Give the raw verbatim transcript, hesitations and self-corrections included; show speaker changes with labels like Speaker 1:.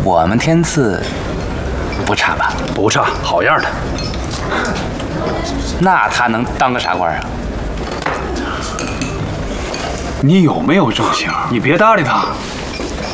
Speaker 1: 我们天赐不差吧？
Speaker 2: 不差，好样的。
Speaker 1: 那他能当个啥官啊？
Speaker 2: 你有没有正形？你别搭理他。